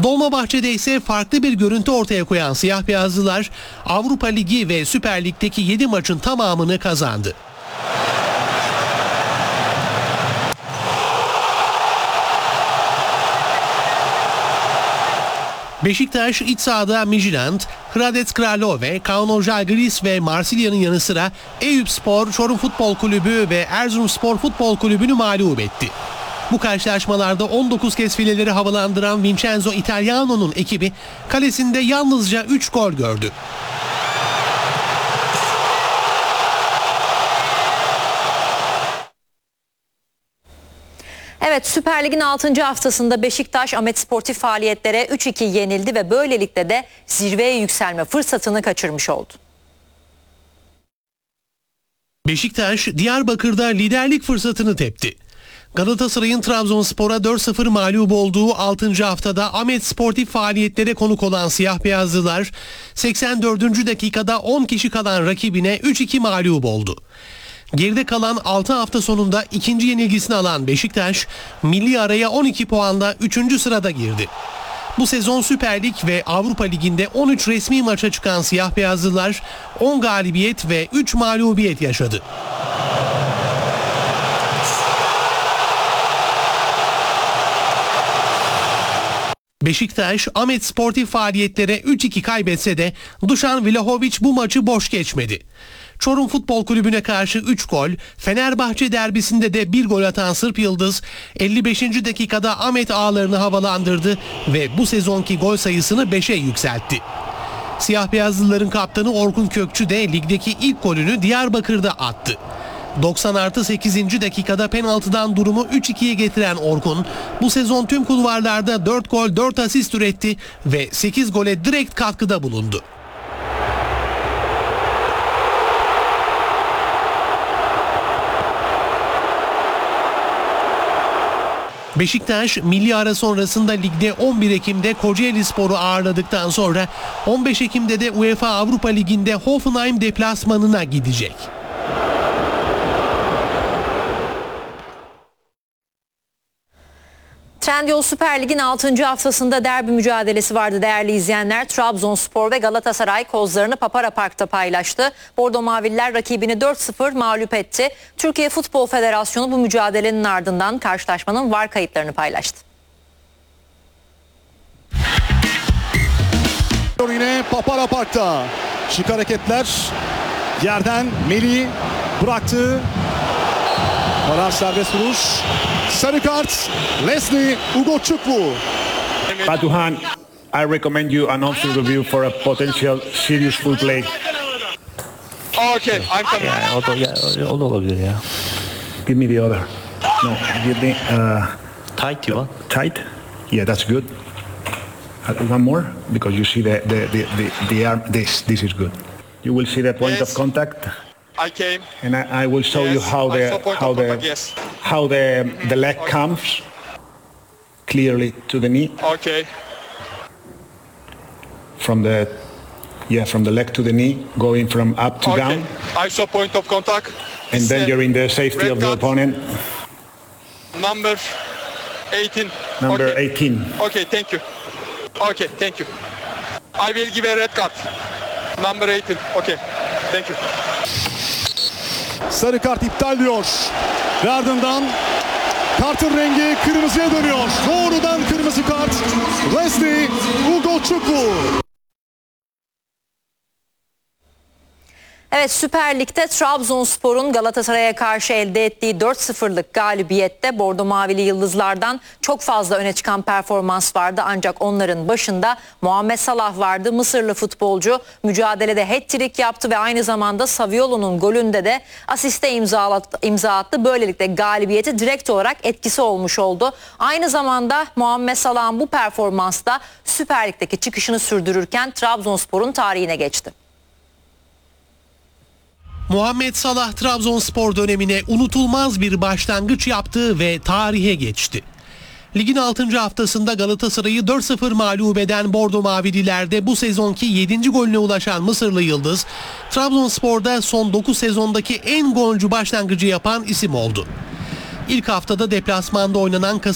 Dolmabahçe'de ise farklı bir görüntü ortaya koyan siyah beyazlılar Avrupa Ligi ve Süper Lig'deki 7 maçın tamamını kazandı. Beşiktaş iç sahada Midtjylland, Hradec Kralove, KNO Žalgiris ve Marsilya'nın yanı sıra Eyüpspor, Çorum Futbol Kulübü ve Erzurumspor Futbol Kulübü'nü mağlup etti. Bu karşılaşmalarda 19 kez fileleri havalandıran Vincenzo Italiano'nun ekibi kalesinde yalnızca 3 gol gördü. Evet, Süper Lig'in 6. haftasında Beşiktaş Ahmet Sportif faaliyetlere 3-2 yenildi ve böylelikle de zirveye yükselme fırsatını kaçırmış oldu. Beşiktaş Diyarbakır'da liderlik fırsatını tepti. Galatasaray'ın Trabzonspor'a 4-0 mağlup olduğu 6. haftada Ahmet Sportif faaliyetlere konuk olan siyah beyazlılar 84. dakikada 10 kişi kalan rakibine 3-2 mağlup oldu. Geride kalan 6 hafta sonunda ikinci yenilgisini alan Beşiktaş, milli araya 12 puanla 3. sırada girdi. Bu sezon Süper Lig ve Avrupa Ligi'nde 13 resmi maça çıkan siyah beyazlılar 10 galibiyet ve 3 mağlubiyet yaşadı. Beşiktaş, Ahmet Sportif faaliyetlere 3-2 kaybetse de Dušan Vlahović bu maçı boş geçmedi. Çorum Futbol Kulübü'ne karşı 3 gol, Fenerbahçe derbisinde de 1 gol atan Sırp Yıldız 55. dakikada Ahmet ağlarını havalandırdı ve bu sezonki gol sayısını 5'e yükseltti. Siyah beyazlıların kaptanı Orkun Kökçü de ligdeki ilk golünü Diyarbakır'da attı. 90+8. dakikada penaltıdan durumu 3-2'ye getiren Orkun bu sezon tüm kulvarlarda 4 gol 4 asist üretti ve 8 gole direkt katkıda bulundu. Beşiktaş milli ara sonrasında ligde 11 Ekim'de Kocaelispor'u ağırladıktan sonra 15 Ekim'de de UEFA Avrupa Ligi'nde Hoffenheim deplasmanına gidecek. Trendyol Süper Lig'in 6. haftasında derbi mücadelesi vardı değerli izleyenler. Trabzonspor ve Galatasaray kozlarını Papara Park'ta paylaştı. Bordo Mavililer rakibini 4-0 mağlup etti. Türkiye Futbol Federasyonu bu mücadelenin ardından karşılaşmanın VAR kayıtlarını paylaştı. Yine Papara Park'ta şık hareketler, yerden Melih bıraktı. Karar serbest vuruş. Sarı kart Leslie Ugochukwu. Batuhan, I recommend you an on-field review for a potential serious foul play. Okay, I'm coming. O da olabilir ya. Give me the other. No, give me Tight you want? tight. Yeah, that's good. One more because you see the arm. This is good. You will see the point Yes. of contact, I came. and I will show you Yes, I saw point of contact, yes. how the leg comes clearly to the knee Okay. from the leg to the knee, going from up to Okay. down, I saw point of contact. and then you're in the safety Red of the card. opponent. Number 18. Number Okay. 18. Okay, thank you. Okay, thank you. I will give a red card. Number 18. Okay. Thank you. Sarı kart iptal diyor. Ve ardından kartın rengi kırmızıya dönüyor. Doğrudan kırmızı kart Leslie Ugochukwu. Evet, Süper Lig'de Trabzonspor'un Galatasaray'a karşı elde ettiği 4-0'lık galibiyette Bordo Mavili Yıldızlardan çok fazla öne çıkan performans vardı. Ancak onların başında Muhammed Salah vardı. Mısırlı futbolcu mücadelede hat-trick yaptı ve aynı zamanda Saviolo'nun golünde de asiste imza attı. Böylelikle galibiyeti direkt olarak etkisi olmuş oldu. Aynı zamanda Muhammed Salah'ın bu performansla Süper Lig'deki çıkışını sürdürürken Trabzonspor'un tarihine geçti. Muhammed Salah Trabzonspor dönemine unutulmaz bir başlangıç yaptı ve tarihe geçti. Ligin 6. haftasında Galatasaray'ı 4-0 mağlup eden Bordo Mavililerde bu sezonki 7. golüne ulaşan Mısırlı Yıldız, Trabzonspor'da son 9 sezondaki en golcü başlangıcı yapan isim oldu. İlk haftada deplasmanda oynanan